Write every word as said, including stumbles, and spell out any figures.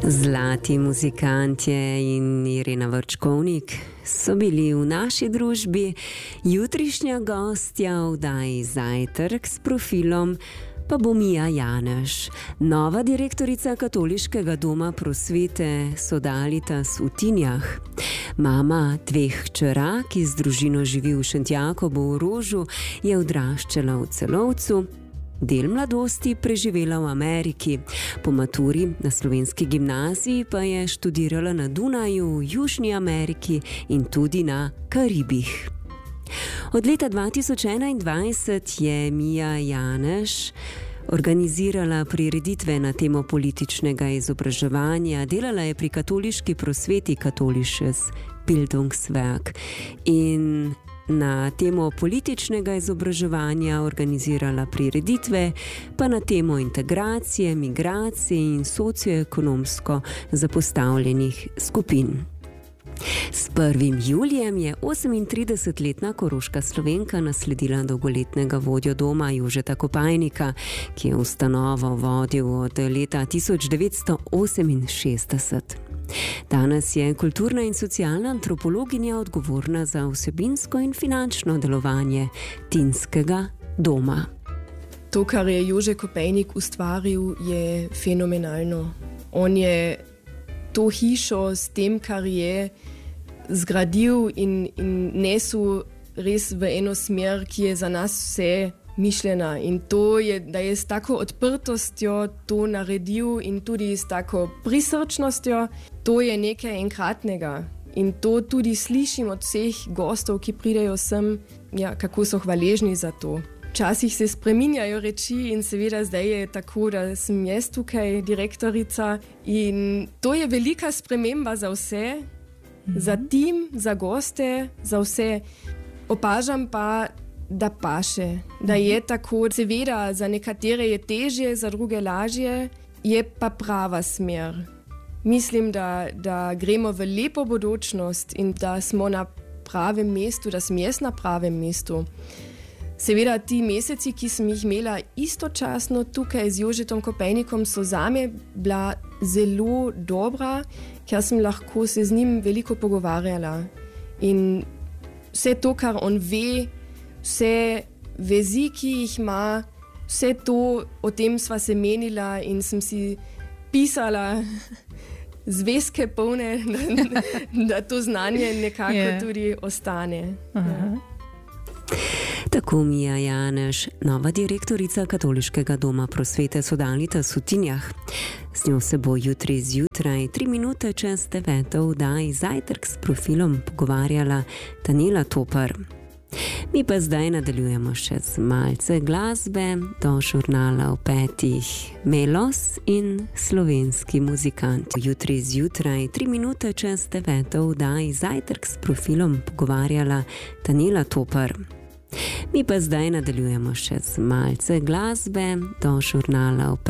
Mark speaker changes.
Speaker 1: Zlati muzikantje in Irena Vrčkovnik so bili v naši družbi, jutrišnja gostja v oddaji Zajtrk s profilom pa bo Mija Janeš, nova direktorica Katoliškega doma prosvete Sodalitas v Tinjah. Mama dveh hčera, ki z družino živi v Šentjakobu v Rožu, je odraščala v Celovcu, del mladosti preživela v Ameriki. Po maturi na slovenski gimnaziji pa je študirala na Dunaju, v Južni Ameriki in tudi na Karibih. Od leta dva tisoč enaindvajset je Mija Janeš organizirala prireditve na temo političnega izobraževanja, delala je pri katoliški prosveti Katholisches Bildungswerk in na temo političnega izobraževanja organizirala prireditve, pa na temo integracije, migracije in socioekonomsko zapostavljenih skupin. S prvim julijem je osemintridesetletna koroška Slovenka nasledila dolgoletnega vodjo doma Jožeta Kopajnika, ki je ustanovo vodil od leta tisoč devetsto oseminšestdeset. Danes je kulturna in socialna antropologinja odgovorna za vsebinsko in finančno delovanje Tinskega doma.
Speaker 2: To, kar je Jože Kopejnik ustvaril, je fenomenalno. On je to hišo s tem, kar je zgradil in, in nesel res v eno smer, ki je za nas vse mišljena. In to je, da je s tako odprtostjo to naredil in tudi s tako prisrčnostjo, to je nekaj enkratnega. In to tudi slišim od vseh gostov, ki pridejo sem, ja, kako so hvaležni za to. Včasih se spreminjajo reči in seveda zdaj je tako, da sem jaz tukaj direktorica in to je velika sprememba za vse, mm-hmm. za tim, za goste, za vse. Opažam pa, da paše, da je tako, seveda za nekatere je težje, za druge lažje, je pa prava smer. Mislim, da, da gremo v lepo bodočnost in da smo na pravem mestu, da sem jaz na pravem mestu. Seveda ti meseci, ki sem jih imela istočasno tukaj z Jožetom Kopejnikom, so zame bila zelo dobra, ker sem lahko se z njim veliko pogovarjala. In vse to, kar on ve, vse vezi, ki jih ima, vse to, o tem sva se menila in sem si pisala zvezke polne, da, da to znanje nekako yeah. tudi ostane. Ja.
Speaker 1: Tako Mija Janeš, nova direktorica Katoliškega doma prosvete Sodalitas v Tinjah. Z njo se bo jutri zjutraj, tri minute čez deveto v oddaji Zajtrk s profilom pogovarjala Tanela Topar. Mi pa zdaj nadaljujemo še z malce glasbe, do žurnala v petih Melos in slovenski muzikant. Jutri zjutraj, tri minute čez deveto v oddaji Zajtrk s profilom pogovarjala Tanela Topar. Mi pa zdaj nadaljujemo še z malce glasbe, do žurnala v